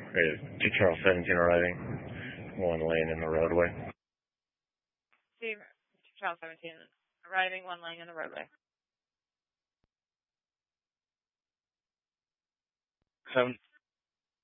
2 Charles 17 arriving. 1 lane in the roadway. Steve, 2 Charles 17 arriving, 1 lane in the roadway. 7